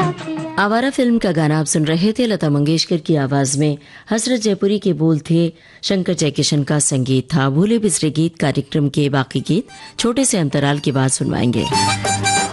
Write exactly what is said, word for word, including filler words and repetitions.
आवारा फिल्म का गाना आप सुन रहे थे। लता मंगेशकर की आवाज में हसरत जयपुरी के बोल थे, शंकर जयकिशन का संगीत था। भूले बिसरे गीत कार्यक्रम के बाकी गीत छोटे से अंतराल के बाद सुनवाएंगे।